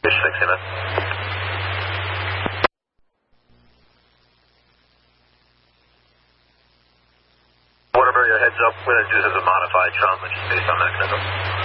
Fish 6, amen. Whatever your heads up, we're going to do this as a modified trauma just based on mechanism.